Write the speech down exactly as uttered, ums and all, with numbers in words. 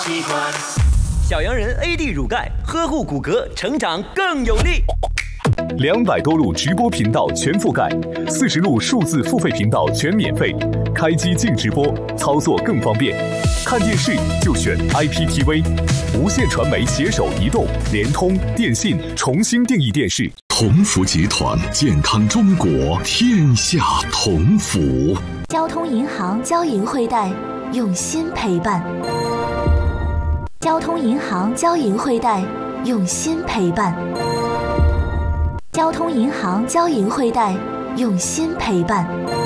小洋人 A D 乳钙，呵护骨骼，成长更有力。 两百多路直播频道全覆盖，四十路数字付费频道全免费，开机静直播，操作更方便。看电视就选 I P T V， 无线传媒携手移动、联通、电信重新定义电视。 同福集团，健康中国，天下同福。 交通银行交银汇贷，用心陪伴。交通银行交银汇贷，用心陪伴。交通银行交银汇贷，用心陪伴。